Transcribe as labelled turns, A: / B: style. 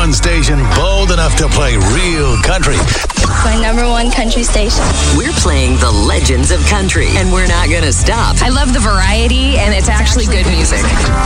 A: one station bold enough to play real country.
B: My number one country station.
C: We're playing the legends of country, and we're not going to stop.
D: I love the variety, and it's actually good music.